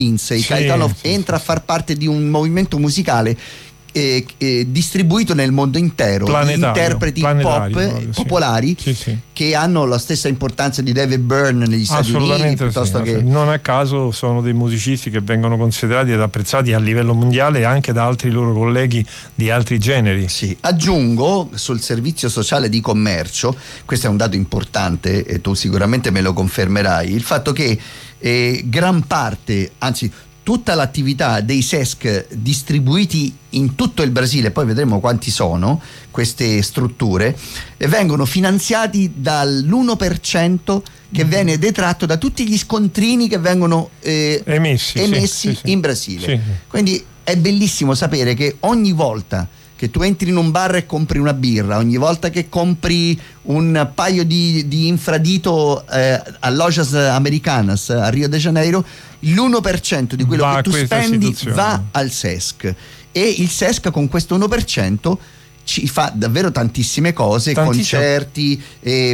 Sì, Caetano entra a far parte di un movimento musicale distribuito nel mondo intero, di interpreti pop popolari che hanno la stessa importanza di David Byrne negli Stati Uniti, piuttosto che non a caso sono dei musicisti che vengono considerati ed apprezzati a livello mondiale anche da altri loro colleghi di altri generi. Sì. Aggiungo sul servizio sociale di commercio, questo è un dato importante e tu sicuramente me lo confermerai, il fatto che gran parte, anzi tutta l'attività dei SESC distribuiti in tutto il Brasile, poi vedremo quanti sono queste strutture, vengono finanziati dall'1% che viene detratto da tutti gli scontrini che vengono emessi in Brasile. Quindi è bellissimo sapere che ogni volta che tu entri in un bar e compri una birra, ogni volta che compri un paio di infradito a Lojas Americanas a Rio de Janeiro, l'1% di quello che tu spendi va al SESC, e il SESC con questo 1% ci fa davvero tantissime cose, concerti,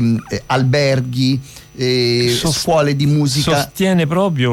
alberghi, scuole di musica, sostiene proprio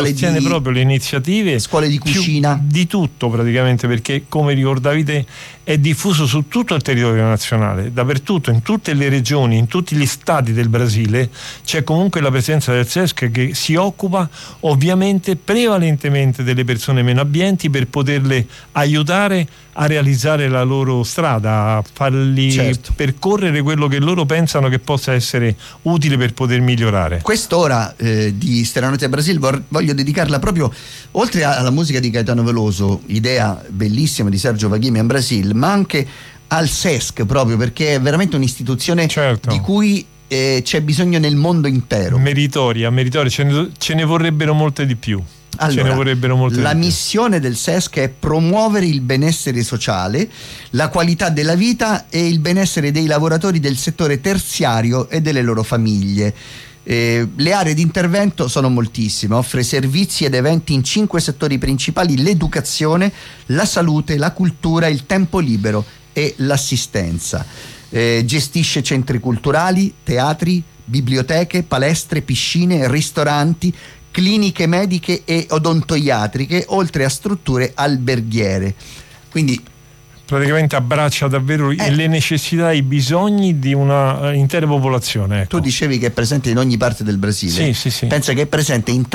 le iniziative, scuole di cucina, di tutto praticamente, perché come ricordavi te è diffuso su tutto il territorio nazionale, dappertutto, in tutte le regioni, in tutti gli stati del Brasile c'è comunque la presenza del SESC, che si occupa ovviamente prevalentemente delle persone meno abbienti per poterle aiutare a realizzare la loro strada, a farli percorrere quello che loro pensano che possa essere utile per poter migliorare. Quest'ora di Steranotte a Brasil voglio dedicarla proprio, oltre alla musica di Caetano Veloso, idea bellissima di Sergio Vaghimi in Brasil, ma anche al SESC, proprio perché è veramente un'istituzione di cui c'è bisogno nel mondo intero. Meritoria, ce ne vorrebbero molte di più. Allora, la missione del SESC è promuovere il benessere sociale, la qualità della vita e il benessere dei lavoratori del settore terziario e delle loro famiglie. Le aree di intervento sono moltissime, offre servizi ed eventi in 5 settori principali: l'educazione, la salute, la cultura, il tempo libero e l'assistenza. Gestisce centri culturali, teatri, biblioteche, palestre, piscine, ristoranti, cliniche mediche e odontoiatriche, oltre a strutture alberghiere. Quindi praticamente abbraccia davvero le necessità e i bisogni di una intera popolazione. Tu dicevi che è presente in ogni parte del Brasile. Sì. Pensa che è presente in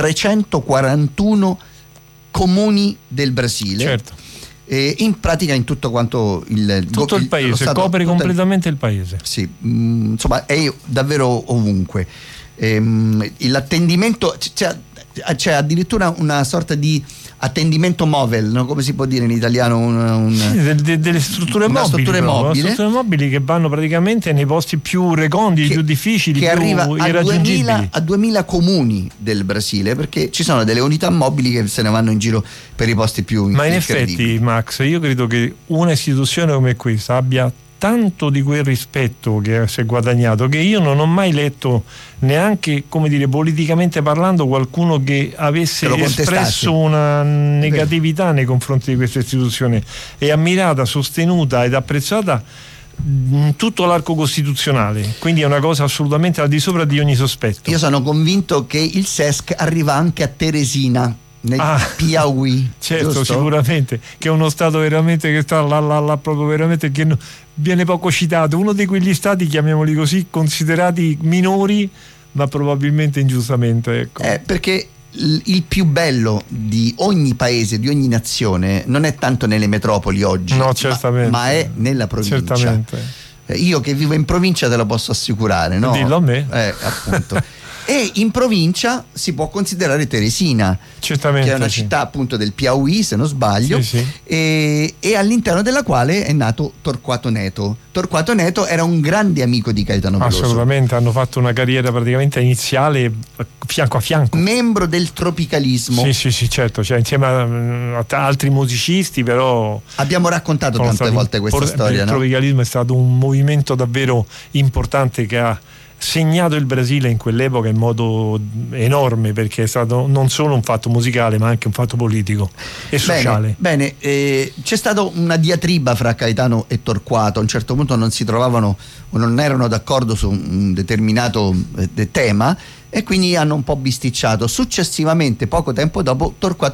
341 comuni del Brasile. In pratica in tutto quanto il paese, copre completamente il paese. Sì, insomma è davvero ovunque. L'attendimento, c'è addirittura una sorta di attendimento mobile, no? Come si può dire in italiano? Delle strutture mobili che vanno praticamente nei posti più reconditi, più difficili, che più arriva irraggiungibili. a 2000 comuni del Brasile, perché ci sono delle unità mobili che se ne vanno in giro per i posti più Ma in effetti, Max, io credo che una istituzione come questa abbia tanto di quel rispetto che si è guadagnato, che io non ho mai letto, neanche, come dire, politicamente parlando, qualcuno che avesse espresso una negatività nei confronti di questa istituzione. È ammirata, sostenuta ed apprezzata in tutto l'arco costituzionale, quindi è una cosa assolutamente al di sopra di ogni sospetto. Io sono convinto che il SESC arriva anche a Teresina, nel Piauí, certo, giusto? Sicuramente, che è uno stato veramente che sta là proprio veramente, che viene poco citato, uno di quegli stati, chiamiamoli così, considerati minori, ma probabilmente ingiustamente, ecco. Perché il più bello di ogni paese, di ogni nazione, non è tanto nelle metropoli oggi, no, certamente, ma è nella provincia. Certamente. Io che vivo in provincia te lo posso assicurare, no? Dillo a me. Appunto. E in provincia si può considerare Teresina, certamente, che è una città appunto del Piauí, se non sbaglio, e all'interno della quale è nato Torquato Neto. Torquato Neto era un grande amico di Caetano Veloso. Assolutamente, hanno fatto una carriera praticamente iniziale fianco a fianco. Membro del tropicalismo. Sì, certo, cioè insieme a altri musicisti, però abbiamo raccontato tante volte questa storia, il no? tropicalismo è stato un movimento davvero importante che ha segnato il Brasile in quell'epoca in modo enorme, perché è stato non solo un fatto musicale ma anche un fatto politico e sociale. Bene, c'è stata una diatriba fra Caetano e Torquato. A un certo punto non si trovavano o non erano d'accordo su un determinato tema, e quindi hanno un po' bisticciato. Successivamente, poco tempo dopo, Torquato